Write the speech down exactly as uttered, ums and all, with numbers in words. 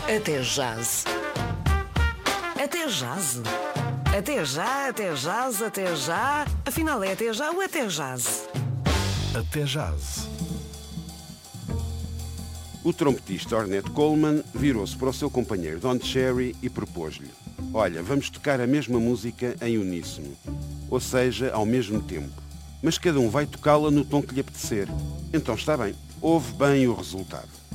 Até jazz. Até jazz. Até já, até jazz, até já. Afinal é até já ou até jazz? Até jazz. O trompetista Ornette Coleman virou-se para o seu companheiro Don Cherry e propôs-lhe: olha, vamos tocar a mesma música em uníssono, ou seja, ao mesmo tempo, mas cada um vai tocá-la no tom que lhe apetecer. Então está bem, ouve bem o resultado.